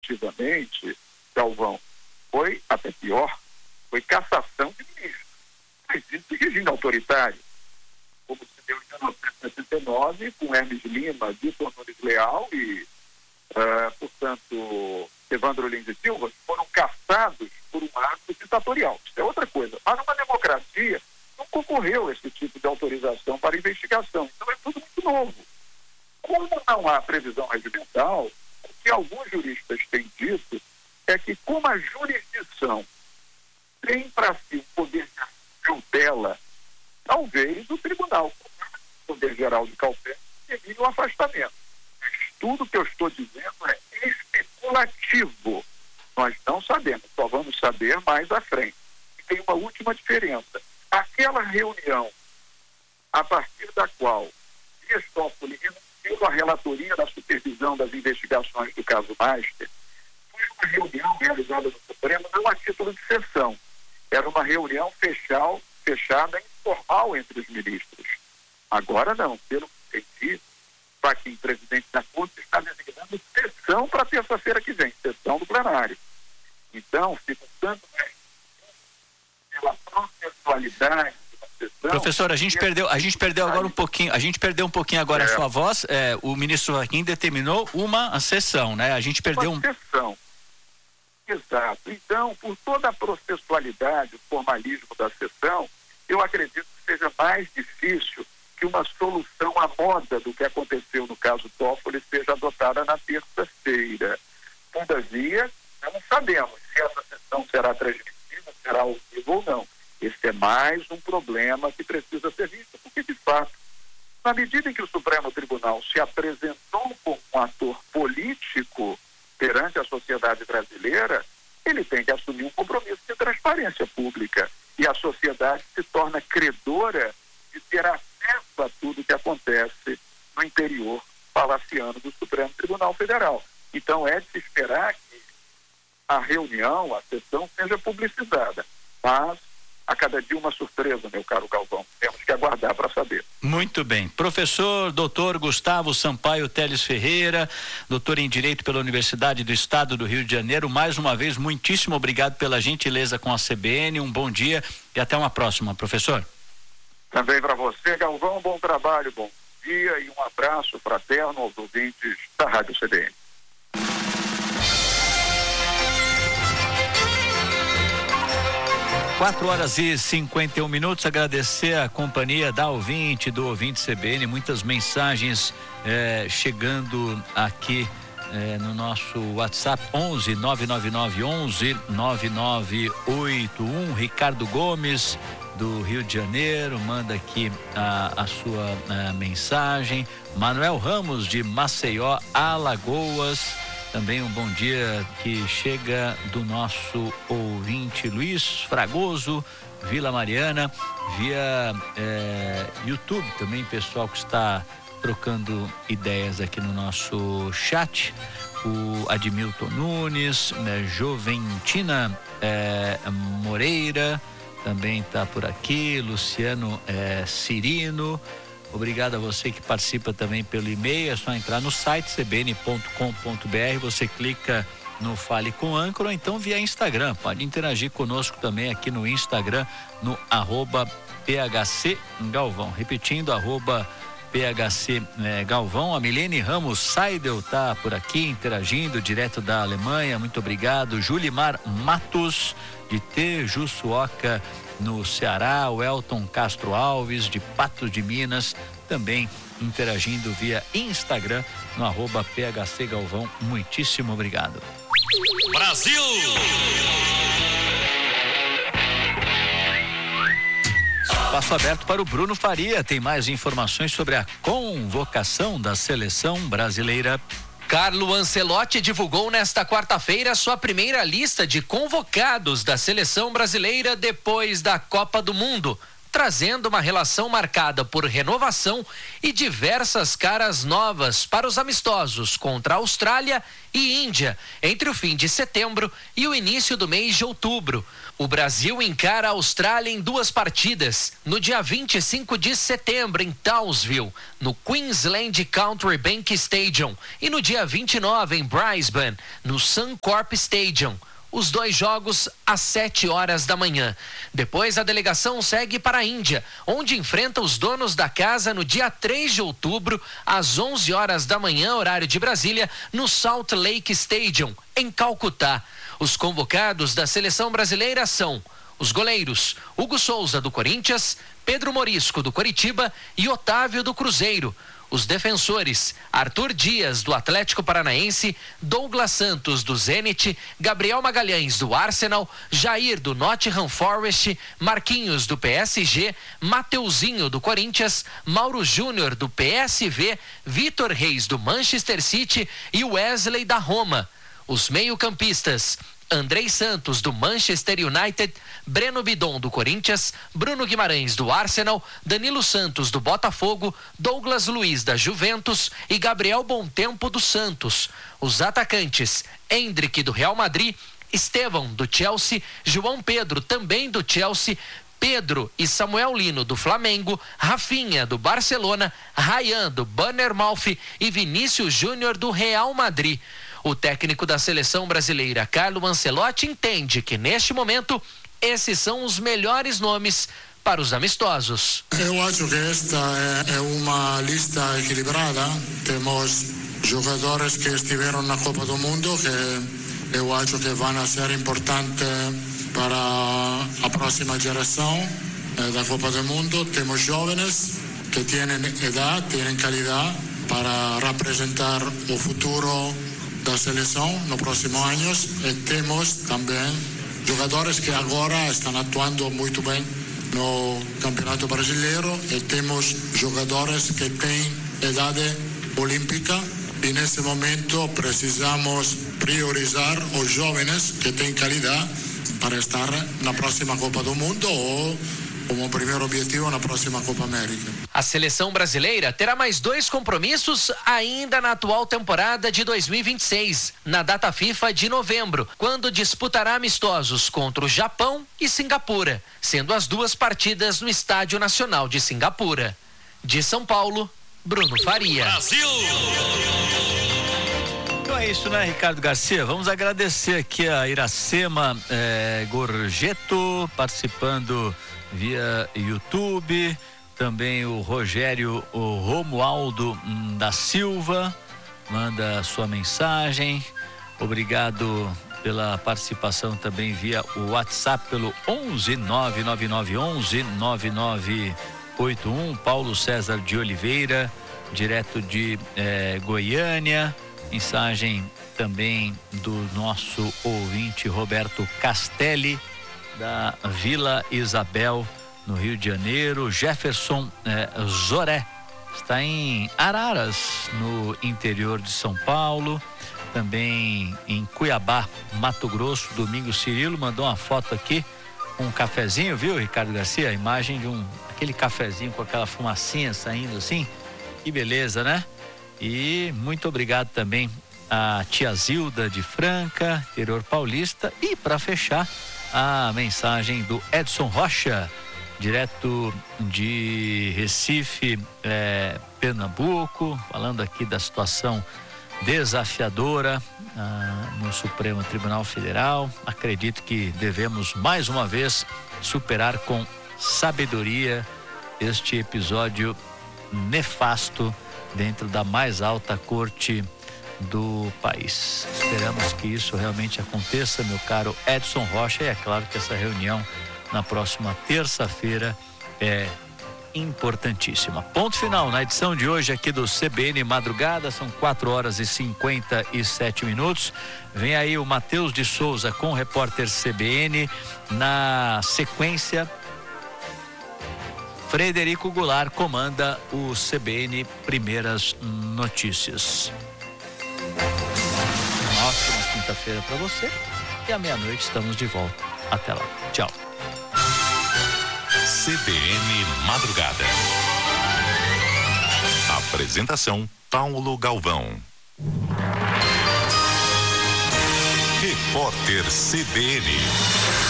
efetivamente, Galvão, foi até pior, foi cassação de ministro. Mas isso é regime autoritário, como se deu em 1969 com Hermes Lima, Vitor Nunes Leal e, portanto, Evandro Lins e Silva, foram cassados por um ato ditatorial. Isso é outra coisa. Mas numa democracia nunca ocorreu esse tipo de autorização para investigação. Então é tudo muito novo. Como não há previsão regimental, o que alguns juristas têm dito é que, como a jurisdição tem para si o poder de cautela, talvez o tribunal, o poder geral de cautela, termine o afastamento. Mas tudo que eu estou dizendo é especulativo. Nós não sabemos, só vamos saber mais à frente. E tem uma última diferença. Aquela reunião, a partir da qual Dias Toffoli renunciou à relatoria da supervisão das investigações do caso Master, foi uma reunião realizada no Supremo não a título de sessão. Era uma reunião fechada e informal entre os ministros. Agora não, pelo que entendi, o Fachin, presidente da Corte, está designando sessão para terça-feira que vem, sessão do plenário. Então, fica tanto mais pela processualidade da sessão. Professor, a gente perdeu agora um pouquinho, agora a sua voz. O ministro Fachin determinou uma sessão, né? A gente perdeu uma sessão. Exato. Então, por toda a processualidade, o formalismo da sessão, eu acredito que seja mais difícil que uma solução à moda do que aconteceu no caso Toffoli seja adotada na terça-feira. Todavia, não sabemos se essa sessão será transmitida, será ao vivo ou não. Esse é mais um problema que precisa ser visto, porque, de fato, na medida em que o Supremo Tribunal se apresentou como um ator político perante a sociedade brasileira, ele tem que assumir um compromisso de transparência pública. E a sociedade se torna credora de ter acesso a tudo que acontece no interior palaciano do Supremo Tribunal Federal. Então é de se esperar que a reunião, a sessão, seja publicizada. Mas a cada dia uma surpresa, meu caro Galvão. Temos que aguardar para saber. Muito bem. Professor doutor Gustavo Sampaio Teles Ferreira, doutor em Direito pela Universidade do Estado do Rio de Janeiro, mais uma vez, muitíssimo obrigado pela gentileza com a CBN, um bom dia e até uma próxima, professor. Também para você, Galvão, bom trabalho, bom dia e um abraço fraterno aos ouvintes da Rádio CBN. Quatro horas e 51 minutos, agradecer a companhia do ouvinte CBN, muitas mensagens chegando aqui no nosso WhatsApp 11 999 11 9981. Ricardo Gomes do Rio de Janeiro manda aqui a sua mensagem. Manuel Ramos de Maceió, Alagoas, também um bom dia que chega do nosso ouvinte Luiz Fragoso, Vila Mariana, via YouTube também, pessoal que está trocando ideias aqui no nosso chat. O Admilton Nunes, Joventina Moreira também está por aqui, Luciano Cirino. Obrigado a você que participa também pelo e-mail, é só entrar no site cbn.com.br, você clica no Fale com Âncora ou então via Instagram, pode interagir conosco também aqui no Instagram, no @PHC Galvão, repetindo, @PHC Galvão. A Milene Ramos Seidel tá por aqui interagindo direto da Alemanha, muito obrigado. Julimar Matos de Tejuçuoca, no Ceará, o Elton Castro Alves de Patos de Minas também interagindo via Instagram no @PHC Galvão. Muitíssimo obrigado. Brasil! Espaço aberto para o Bruno Faria, tem mais informações sobre a convocação da seleção brasileira. Carlo Ancelotti divulgou nesta quarta-feira sua primeira lista de convocados da seleção brasileira depois da Copa do Mundo. trazendo uma relação marcada por renovação e diversas caras novas para os amistosos contra a Austrália e Índia, entre o fim de setembro e o início do mês de outubro. O Brasil encara a Austrália em 2 partidas, no dia 25 de setembro em Townsville, no Queensland Country Bank Stadium, e no dia 29 em Brisbane, no Suncorp Stadium. Os 2 jogos às 7 horas da manhã. Depois a delegação segue para a Índia, onde enfrenta os donos da casa no dia 3 de outubro, às 11 horas da manhã, horário de Brasília, no Salt Lake Stadium, em Calcutá. Os convocados da seleção brasileira são os goleiros Hugo Souza, do Corinthians, Pedro Morisco, do Coritiba e Otávio, do Cruzeiro. Os defensores, Arthur Dias, do Atlético Paranaense, Douglas Santos, do Zenit, Gabriel Magalhães, do Arsenal, Jair, do Nottingham Forest, Marquinhos, do PSG, Mateuzinho, do Corinthians, Mauro Júnior, do PSV, Vitor Reis, do Manchester City e Wesley, da Roma. Os meio-campistas, Andrei Santos, do Manchester United, Breno Bidon, do Corinthians, Bruno Guimarães, do Arsenal, Danilo Santos, do Botafogo, Douglas Luiz, da Juventus e Gabriel Bontempo, do Santos. Os atacantes, Endrick, do Real Madrid, Estevão, do Chelsea, João Pedro, também do Chelsea, Pedro e Samuel Lino, do Flamengo, Rafinha, do Barcelona, Ryan, do Bournemouth e Vinícius Júnior, do Real Madrid. O técnico da seleção brasileira, Carlo Ancelotti, entende que neste momento esses são os melhores nomes para os amistosos. Eu acho que esta é uma lista equilibrada. Temos jogadores que estiveram na Copa do Mundo que eu acho que vão ser importantes para a próxima geração da Copa do Mundo. Temos jovens que têm idade, têm qualidade para representar o futuro da seleção nos próximos anos, e temos também jogadores que agora estão atuando muito bem no Campeonato Brasileiro, e temos jogadores que têm idade olímpica, e nesse momento precisamos priorizar os jovens que têm qualidade para estar na próxima Copa do Mundo ou como primeiro objetivo na próxima Copa América. A seleção brasileira terá mais 2 compromissos ainda na atual temporada de 2026, na data FIFA de novembro, quando disputará amistosos contra o Japão e Singapura, sendo as 2 partidas no Estádio Nacional de Singapura. De São Paulo, Bruno Faria. Brasil! Então é isso, né, Ricardo Garcia? Vamos agradecer aqui a Iracema Gorjeto, participando via YouTube, também o Rogério, o Romualdo da Silva, manda sua mensagem. Obrigado pela participação também via o WhatsApp pelo 11 99911 9981. Paulo César de Oliveira, direto de Goiânia. Mensagem também do nosso ouvinte Roberto Castelli, da Vila Isabel, no Rio de Janeiro. Jefferson Zoré está em Araras, no interior de São Paulo. Também em Cuiabá, Mato Grosso. Domingos Cirilo mandou uma foto aqui, um cafezinho, viu, Ricardo Garcia? A imagem de aquele cafezinho com aquela fumacinha saindo assim. Que beleza, né? E muito obrigado também a tia Zilda de Franca, interior paulista. E para fechar, a mensagem do Edson Rocha, direto de Recife, Pernambuco, falando aqui da situação desafiadora no Supremo Tribunal Federal. Acredito que devemos mais uma vez superar com sabedoria este episódio nefasto dentro da mais alta corte do país. Esperamos que isso realmente aconteça, meu caro Edson Rocha, e é claro que essa reunião na próxima terça-feira é importantíssima. Ponto final na edição de hoje aqui do CBN Madrugada, são 4h57. Vem aí o Matheus de Souza com o repórter CBN. Na sequência, Frederico Goulart comanda o CBN Primeiras Notícias. Uma ótima quinta-feira para você, e à meia-noite estamos de volta. Até lá. Tchau. CBN Madrugada. Apresentação: Paulo Galvão. Repórter CBN.